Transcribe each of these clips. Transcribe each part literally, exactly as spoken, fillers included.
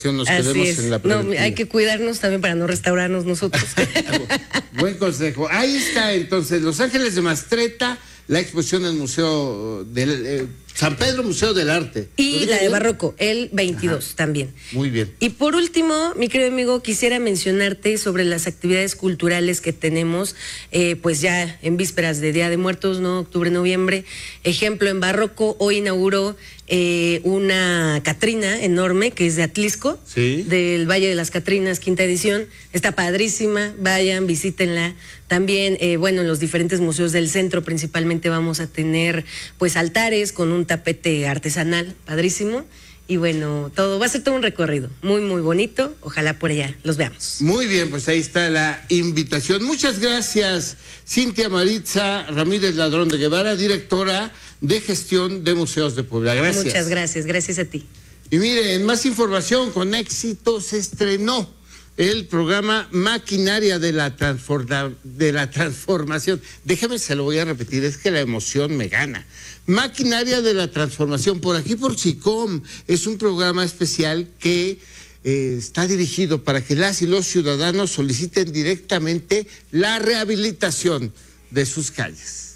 Nos Así quedemos es. en la no, hay que cuidarnos también para no restaurarnos nosotros. Buen consejo. Ahí está entonces Los Ángeles de Mastretta, la exposición del Museo del eh, San Pedro, Museo del Arte. Y la de Barroco, el veintidós. Ajá. También. Muy bien. Y por último, mi querido amigo, quisiera mencionarte sobre las actividades culturales que tenemos, eh, pues ya en vísperas de Día de Muertos, ¿no? Octubre, noviembre. Ejemplo, en Barroco hoy inauguró eh, una Catrina enorme, que es de Atlisco, sí, del Valle de las Catrinas, quinta edición. Está padrísima, vayan, visítenla. También, eh, bueno, en los diferentes museos del centro principalmente vamos a tener pues altares con un tapete artesanal, padrísimo. Y bueno, todo va a ser todo un recorrido muy, muy bonito. Ojalá por allá los veamos. Muy bien, pues ahí está la invitación. Muchas gracias, Cintia Maritza Ramírez Ladrón de Guevara, directora de Gestión de Museos de Puebla. Gracias. Muchas gracias, gracias a ti. Y miren, más información, con éxito se estrenó el programa Maquinaria de la, transforma, de la Transformación. Déjame, se lo voy a repetir, es que la emoción me gana. Maquinaria de la Transformación, por aquí por SICOM. Es un programa especial que eh, está dirigido para que las y los ciudadanos soliciten directamente la rehabilitación de sus calles.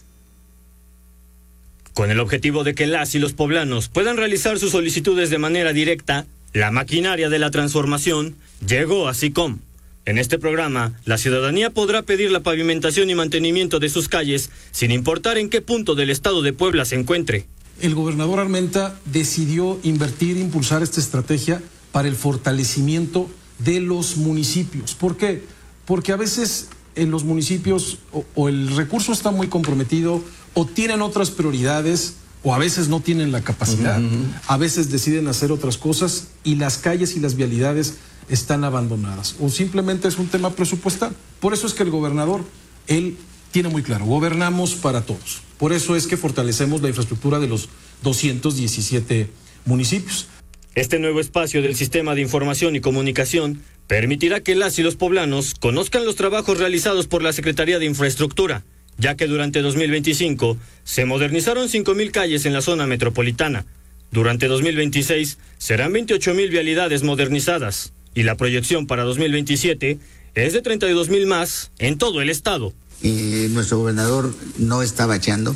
Con el objetivo de que las y los poblanos puedan realizar sus solicitudes de manera directa, la Maquinaria de la Transformación llegó a SICOM. En este programa, la ciudadanía podrá pedir la pavimentación y mantenimiento de sus calles, sin importar en qué punto del estado de Puebla se encuentre. El gobernador Armenta decidió invertir e impulsar esta estrategia para el fortalecimiento de los municipios. ¿Por qué? Porque a veces en los municipios o, o el recurso está muy comprometido, o tienen otras prioridades, o a veces no tienen la capacidad, uh-huh. a veces deciden hacer otras cosas y las calles y las vialidades están abandonadas, o simplemente es un tema presupuestal. Por eso es que el gobernador, él tiene muy claro, gobernamos para todos. Por eso es que fortalecemos la infraestructura de los doscientos diecisiete municipios. Este nuevo espacio del Sistema de Información y Comunicación permitirá que las y los poblanos conozcan los trabajos realizados por la Secretaría de Infraestructura, ya que durante dos mil veinticinco se modernizaron cinco mil calles en la zona metropolitana. Durante dos mil veintiséis serán veintiocho mil vialidades modernizadas y la proyección para dos mil veintisiete es de treinta y dos mil más en todo el estado. Y nuestro gobernador no está bacheando,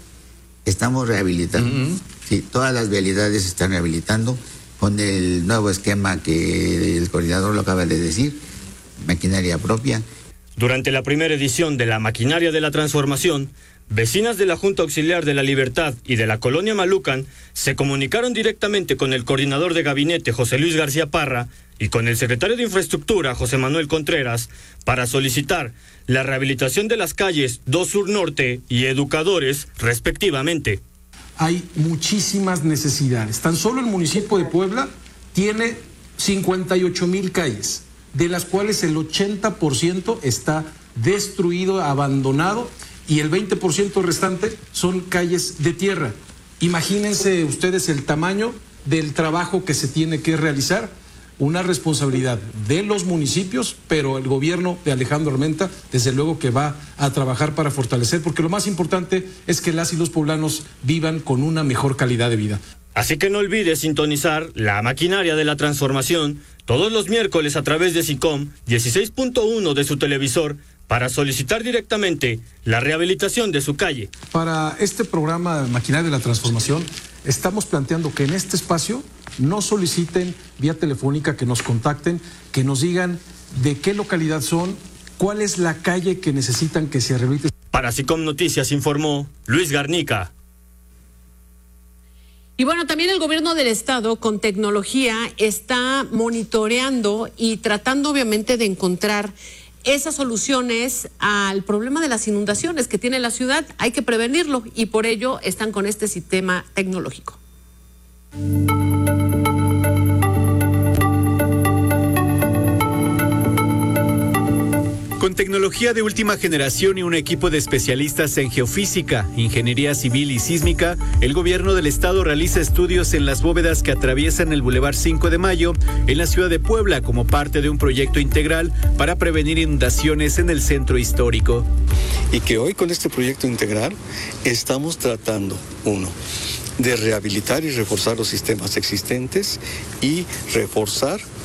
estamos rehabilitando. Uh-huh. Sí, todas las vialidades se están rehabilitando con el nuevo esquema que el coordinador lo acaba de decir, maquinaria propia. Durante la primera edición de la Maquinaria de la Transformación, vecinas de la Junta Auxiliar de la Libertad y de la Colonia Malucan se comunicaron directamente con el coordinador de gabinete, José Luis García Parra, y con el secretario de Infraestructura, José Manuel Contreras, para solicitar la rehabilitación de las calles dos Sur Norte y Educadores, respectivamente. Hay muchísimas necesidades. Tan solo el municipio de Puebla tiene cincuenta y ocho mil calles, de las cuales el ochenta por ciento está destruido, abandonado, y el veinte por ciento restante son calles de tierra. Imagínense ustedes el tamaño del trabajo que se tiene que realizar, una responsabilidad de los municipios, pero el gobierno de Alejandro Armenta, desde luego que va a trabajar para fortalecer, porque lo más importante es que las y los poblanos vivan con una mejor calidad de vida. Así que no olvides sintonizar la Maquinaria de la Transformación todos los miércoles a través de SICOM dieciséis punto uno de su televisor para solicitar directamente la rehabilitación de su calle. Para este programa Maquinaria de la Transformación, estamos planteando que en este espacio no soliciten vía telefónica, que nos contacten, que nos digan de qué localidad son, cuál es la calle que necesitan que se rehabilite. Para SICOM Noticias informó Luis Garnica. Y bueno, también el gobierno del estado con tecnología está monitoreando y tratando obviamente de encontrar esas soluciones al problema de las inundaciones que tiene la ciudad. Hay que prevenirlo y por ello están con este sistema tecnológico. Con tecnología de última generación y un equipo de especialistas en geofísica, ingeniería civil y sísmica, el gobierno del estado realiza estudios en las bóvedas que atraviesan el Boulevard cinco de Mayo en la ciudad de Puebla como parte de un proyecto integral para prevenir inundaciones en el centro histórico. Y que hoy con este proyecto integral estamos tratando, uno, de rehabilitar y reforzar los sistemas existentes y reforzar